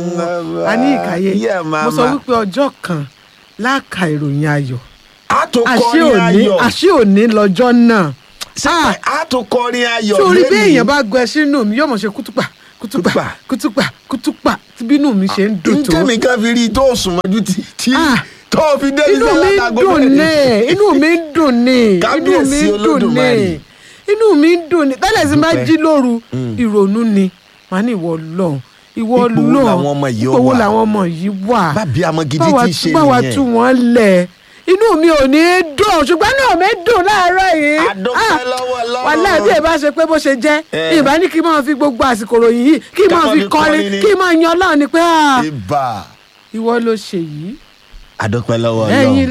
wọn. a ní ìkàyé mo sọ wípé ọjọ́ kan láàka ìròyìn ayọ̀ àṣé òní lọ́jọ́ náà. a tún kọrin ayọ̀ lẹ́yìn. sórí bí èèyàn bá gbẹ sínú mi yóò mọ̀ ṣe kútùpà tí bínú mi ṣe ń dùn tó. nǹkan mi kan fi rí i tó sùn mọ́jú tí tó fi dé iṣẹ́ látago mẹ́rin. inú mi ń dùn ní inú mi ń dùn ní tẹ́lẹ̀ tí máa jí lóru ìrònú ni màá ní ìwọ Ọlọ́run ipò wo làwọn ọmọ yìí wà bábí àmọ́ gidi ti ṣe nìyẹn báwa tú wọn lẹ̀ inú mi ò ní dùn ṣùgbọ́n náà mi dùn láàárọ̀ yìí. àdókè lọ́wọ́ lọ́wọ́. wàhálà bí ẹ bá ṣe pé bó ṣe jẹ́ ìbá ní kí n máa fi gbogbo àsìkò ròyìn yìí kí n máa fi kọrin kí n máa yan Ọlọ́run ni pé ìwọ ló ṣe yìí. àdókè lọ́wọ́ lọ́wọ́.